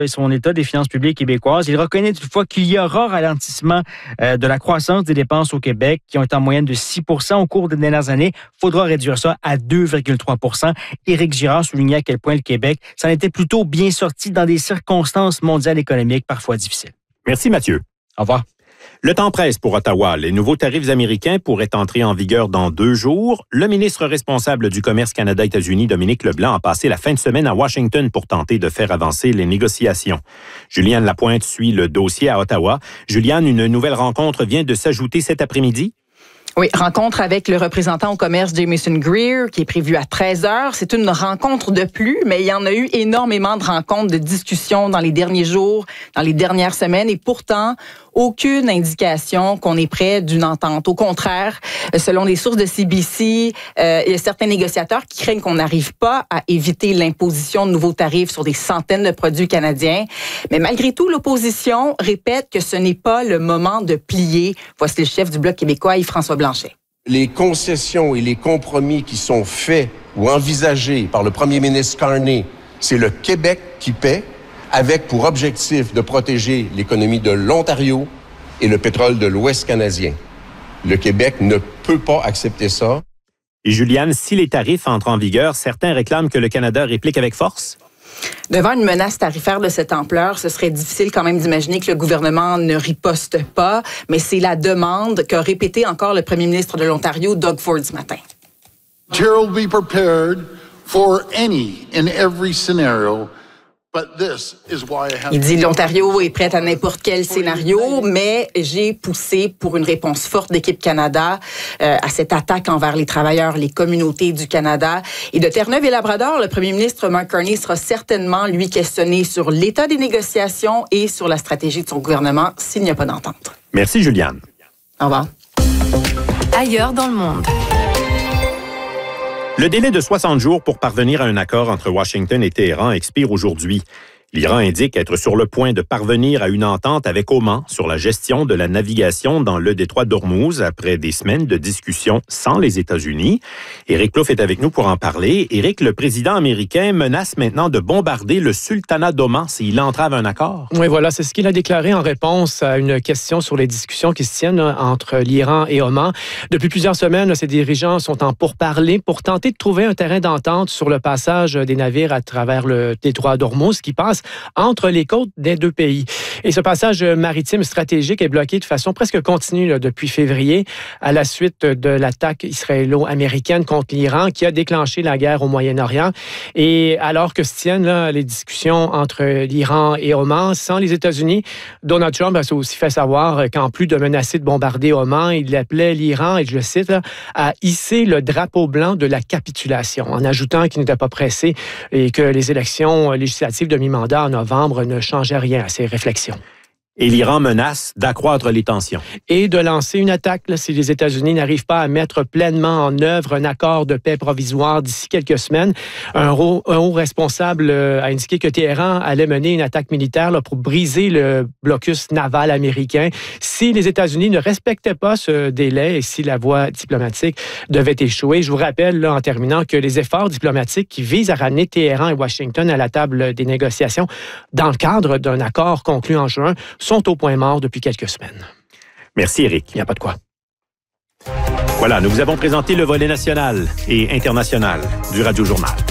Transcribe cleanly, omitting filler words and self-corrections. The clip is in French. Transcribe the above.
son état des finances publiques québécoises. Il reconnaît toutefois qu'il y aura ralentissement de la croissance des dépenses au Québec, qui ont été en moyenne de 6 % au cours des dernières années. Il faudra réduire ça à 2,3 %. Éric Girard soulignait à quel point le Québec s'en était plutôt bien sorti dans des circonstances mondiales économiques parfois difficiles. Merci Mathieu. Au revoir. Le temps presse pour Ottawa. Les nouveaux tarifs américains pourraient entrer en vigueur dans 2 jours. Le ministre responsable du commerce Canada-États-Unis, Dominique Leblanc, a passé la fin de semaine à Washington pour tenter de faire avancer les négociations. Juliane Lapointe suit le dossier à Ottawa. Juliane, une nouvelle rencontre vient de s'ajouter cet après-midi? Oui, rencontre avec le représentant au commerce Jamieson Greer qui est prévu à 13h. C'est une rencontre de plus, mais il y en a eu énormément de rencontres, de discussions dans les derniers jours, dans les dernières semaines et pourtant, aucune indication qu'on est près d'une entente. Au contraire, selon les sources de CBC, il y a certains négociateurs qui craignent qu'on n'arrive pas à éviter l'imposition de nouveaux tarifs sur des centaines de produits canadiens. Mais malgré tout, l'opposition répète que ce n'est pas le moment de plier. Voici le chef du Bloc québécois, Yves-François Blanchet. Les concessions et les compromis qui sont faits ou envisagés par le premier ministre Carney, c'est le Québec qui paie, avec pour objectif de protéger l'économie de l'Ontario et le pétrole de l'Ouest canadien. Le Québec ne peut pas accepter ça. Et Juliane, si les tarifs entrent en vigueur, certains réclament que le Canada réplique avec force? Devant une menace tarifaire de cette ampleur, ce serait difficile quand même d'imaginer que le gouvernement ne riposte pas, mais c'est la demande qu'a répété encore le premier ministre de l'Ontario, Doug Ford, ce matin. Ontario will be prepared for any and every scenario. Il dit l'Ontario est prête à n'importe quel scénario, mais j'ai poussé pour une réponse forte d'Équipe Canada à cette attaque envers les travailleurs, les communautés du Canada. Et de Terre-Neuve et Labrador, le premier ministre Mark Carney sera certainement, lui, questionné sur l'état des négociations et sur la stratégie de son gouvernement s'il n'y a pas d'entente. Merci, Juliane. Au revoir. Ailleurs dans le monde. Le délai de 60 jours pour parvenir à un accord entre Washington et Téhéran expire aujourd'hui. L'Iran indique être sur le point de parvenir à une entente avec Oman sur la gestion de la navigation dans le détroit d'Ormuz après des semaines de discussions sans les États-Unis. Éric Plouffe est avec nous pour en parler. Éric, le président américain menace maintenant de bombarder le sultanat d'Oman s'il entrave un accord. Oui, voilà, c'est ce qu'il a déclaré en réponse à une question sur les discussions qui se tiennent entre l'Iran et Oman. Depuis plusieurs semaines, ces dirigeants sont en pourparlers pour tenter de trouver un terrain d'entente sur le passage des navires à travers le détroit d'Ormuz qui passe entre les côtes des 2 pays. Et ce passage maritime stratégique est bloqué de façon presque continue depuis février à la suite de l'attaque israélo-américaine contre l'Iran qui a déclenché la guerre au Moyen-Orient. Et alors que se tiennent les discussions entre l'Iran et Oman, sans les États-Unis, Donald Trump a aussi fait savoir qu'en plus de menacer de bombarder Oman, il appelait l'Iran, et je le cite, à hisser le drapeau blanc de la capitulation, en ajoutant qu'il n'était pas pressé et que les élections législatives de mi-mandat en novembre ne changeait rien à ses réflexions. Et l'Iran menace d'accroître les tensions. Et de lancer une attaque si les États-Unis n'arrivent pas à mettre pleinement en œuvre un accord de paix provisoire d'ici quelques semaines. Un haut responsable a indiqué que Téhéran allait mener une attaque militaire pour briser le blocus naval américain si les États-Unis ne respectaient pas ce délai et si la voie diplomatique devait échouer. Je vous rappelle, en terminant, que les efforts diplomatiques qui visent à ramener Téhéran et Washington à la table des négociations dans le cadre d'un accord conclu en juin sont au point mort depuis quelques semaines. Merci, Éric. Il n'y a pas de quoi. Voilà, nous vous avons présenté le volet national et international du Radio Journal.